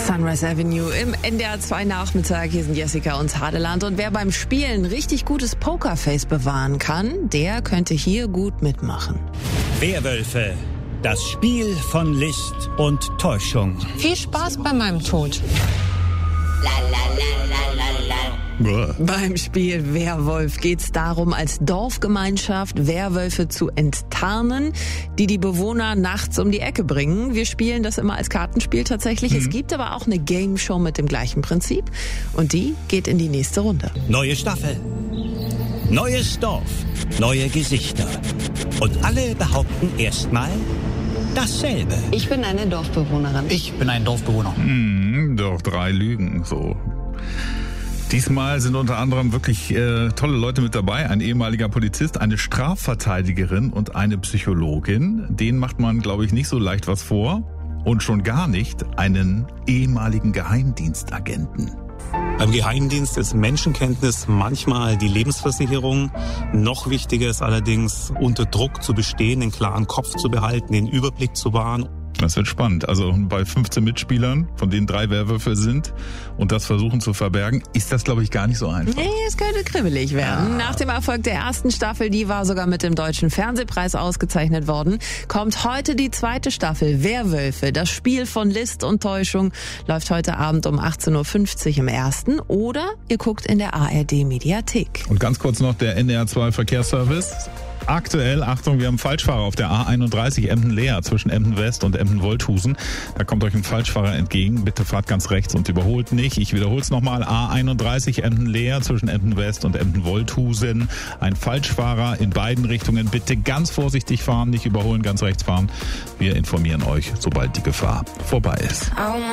Sunrise Avenue im NDR 2 Nachmittag. Hier sind Jessica und Hadeland. Und wer beim Spielen richtig gutes Pokerface bewahren kann, der könnte hier gut mitmachen. Werwölfe. Das Spiel von List und Täuschung. Viel Spaß bei meinem Tod. Beim Spiel Werwolf geht's darum, als Dorfgemeinschaft Werwölfe zu enttarnen, die die Bewohner nachts um die Ecke bringen. Wir spielen das immer als Kartenspiel tatsächlich. Es gibt aber auch eine Game-Show mit dem gleichen Prinzip und die geht in die nächste Runde. Neue Staffel. Neues Dorf. Neue Gesichter. Und alle behaupten erstmal dasselbe. Ich bin eine Dorfbewohnerin. Ich bin ein Dorfbewohner. Doch 3 Lügen, so. Diesmal sind unter anderem wirklich tolle Leute mit dabei. Ein ehemaliger Polizist, eine Strafverteidigerin und eine Psychologin. Denen macht man, glaube ich, nicht so leicht was vor. Und schon gar nicht einen ehemaligen Geheimdienstagenten. Beim Geheimdienst ist Menschenkenntnis manchmal die Lebensversicherung. Noch wichtiger ist allerdings, unter Druck zu bestehen, den klaren Kopf zu behalten, den Überblick zu wahren. Das wird spannend. Also bei 15 Mitspielern, von denen 3 Werwölfe sind und das versuchen zu verbergen, ist das, glaube ich, gar nicht so einfach. Nee, es könnte kribbelig werden. Nach dem Erfolg der ersten Staffel, die war sogar mit dem Deutschen Fernsehpreis ausgezeichnet worden, kommt heute die zweite Staffel Werwölfe. Das Spiel von List und Täuschung läuft heute Abend um 18.50 Uhr im Ersten oder ihr guckt in der ARD Mediathek. Und ganz kurz noch der NDR 2 Verkehrsservice. Aktuell, Achtung, wir haben Falschfahrer auf der A31 Emden-Leer zwischen Emden-West und Emden-Wolthusen. Da kommt euch ein Falschfahrer entgegen. Bitte fahrt ganz rechts und überholt nicht. Ich wiederhole es nochmal. A31 Emden-Leer zwischen Emden-West und Emden-Wolthusen. Ein Falschfahrer in beiden Richtungen. Bitte ganz vorsichtig fahren, nicht überholen, ganz rechts fahren. Wir informieren euch, sobald die Gefahr vorbei ist.